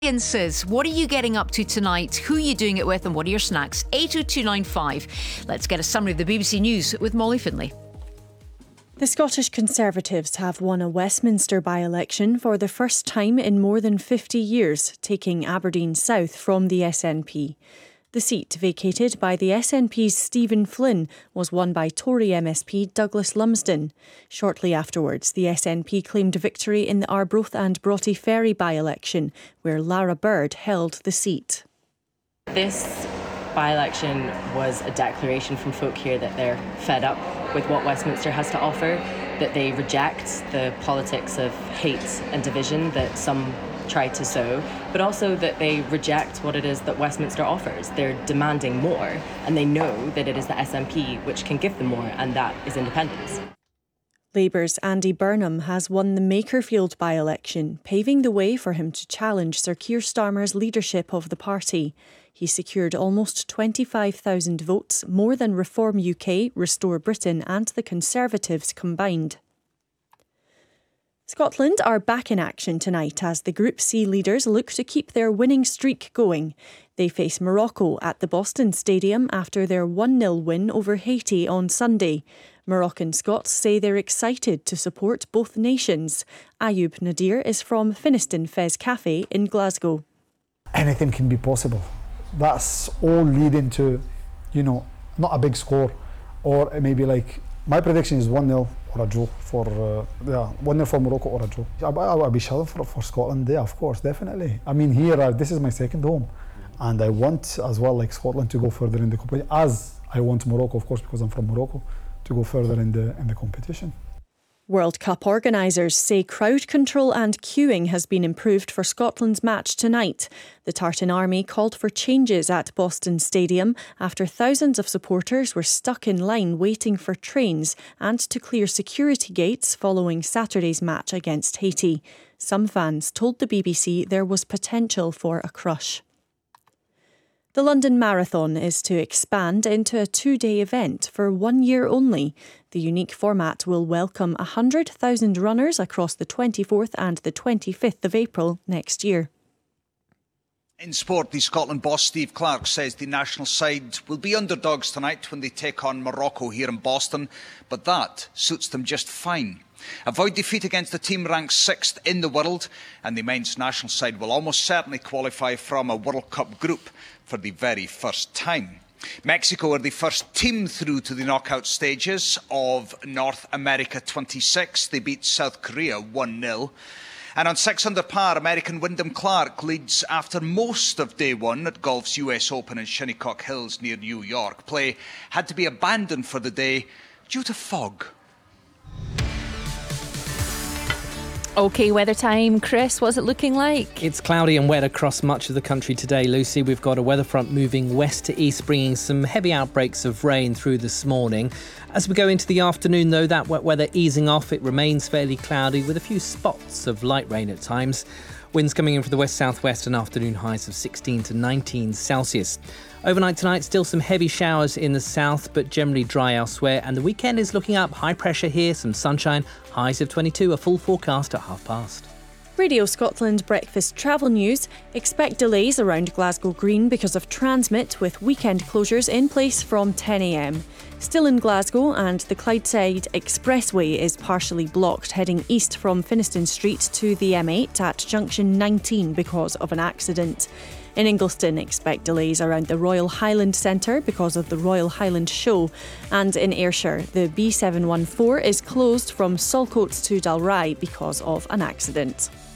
Audiences, what are you getting up to tonight? Who are you doing it with and what are your snacks? 80295. Let's get a summary of the BBC News with Molly Finlay. The Scottish Conservatives have won a Westminster by-election for the first time in more than 50 years, taking Aberdeen South from the SNP. The seat, vacated by the SNP's Stephen Flynn, was won by Tory MSP Douglas Lumsden. Shortly afterwards, the SNP claimed victory in the Arbroath and Broughty Ferry by-election, where Lara Bird held the seat. This by-election was a declaration from folk here that they're fed up with what Westminster has to offer, that they reject the politics of hate and division that some try to sow, but also that they reject what it is that Westminster offers. They're demanding more, and they know that it is the SNP which can give them more, and that is independence. Labour's Andy Burnham has won the Makerfield by-election, paving the way for him to challenge Sir Keir Starmer's leadership of the party. He secured almost 25,000 votes, more than Reform UK, Restore Britain and the Conservatives combined. Scotland are back in action tonight as the Group C leaders look to keep their winning streak going. They face Morocco at the Boston Stadium after their 1-0 win over Haiti on Sunday. Moroccan Scots say they're excited to support both nations. Ayub Nadir is from Finiston Fez Cafe in Glasgow. Anything can be possible. That's all leading to, not a big score, or maybe my prediction is 1-0 or a draw for 1-0 for Morocco or a draw. I'll be shouting for Scotland there, of course, definitely. I mean, here this is my second home, and I want as well Scotland to go further in the competition, as I want Morocco, of course, because I'm from Morocco, to go further in the competition. World Cup organisers say crowd control and queuing has been improved for Scotland's match tonight. The Tartan Army called for changes at Boston Stadium after thousands of supporters were stuck in line waiting for trains and to clear security gates following Saturday's match against Haiti. Some fans told the BBC there was potential for a crush. The London Marathon is to expand into a 2-day event for 1 year only. The unique format will welcome 100,000 runners across the 24th and the 25th of April next year. In sport, the Scotland boss Steve Clarke says the national side will be underdogs tonight when they take on Morocco here in Boston, but that suits them just fine. Avoid defeat against a team ranked 6th in the world, and the men's national side will almost certainly qualify from a World Cup group for the very first time. Mexico are the first team through to the knockout stages of North America 26. They beat South Korea 1-0. And on 6 under par, American Wyndham Clark leads after most of day one at golf's US Open in Shinnecock Hills near New York. Play had to be abandoned for the day due to fog. OK, weather time. Chris, what's it looking like? It's cloudy and wet across much of the country today, Lucy. We've got a weather front moving west to east, bringing some heavy outbreaks of rain through this morning. As we go into the afternoon, though, that wet weather easing off. It remains fairly cloudy with a few spots of light rain at times. Winds coming in from the west-southwest and afternoon highs of 16 to 19 Celsius. Overnight tonight, still some heavy showers in the south, but generally dry elsewhere. And the weekend is looking up. High pressure here, some sunshine, highs of 22, a full forecast at past. Radio Scotland Breakfast Travel News. Expect delays around Glasgow Green because of Transmit, with weekend closures in place from 10 a.m. Still in Glasgow, and the Clydeside Expressway is partially blocked heading east from Finiston Street to the M8 at junction 19 because of an accident. In Ingliston, expect delays around the Royal Highland Centre because of the Royal Highland Show. And in Ayrshire, the B714 is closed from Saltcoats to Dalry because of an accident.